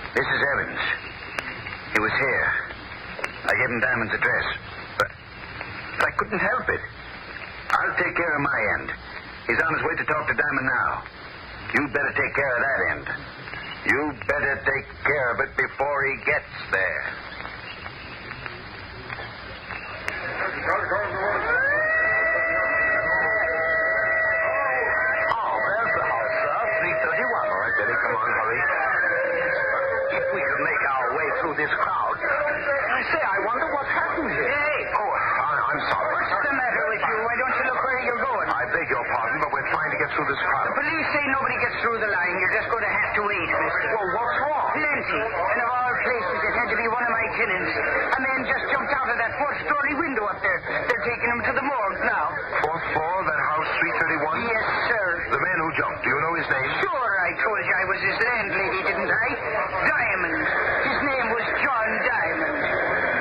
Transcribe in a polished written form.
This is Evans. He was here. I gave him Diamond's address. But I couldn't help it. I'll take care of my end. He's on his way to talk to Diamond now. You better take care of that end. You better take care of it before he gets there. Oh, there's the house, sir. 331. All right, Billy, come on, hurry. If we could make our way through this crowd. I say, I wonder what happened here. Hey! Oh, I'm sorry. What's the matter with you? Why don't you look where you're going? I beg your pardon, but we're trying to get through this crowd. The police say nobody gets through the line. You're just going to have to wait, mister. Well, what's wrong? Plenty. And of all places, it had to be one of my tenants. A man just jumped out of that fourth-story window up there. They're taking him to the morgue now. Fourth floor, that house, 331? Yes, sir. The man who jumped, do you know his name? Sure, I told you I was his landlord.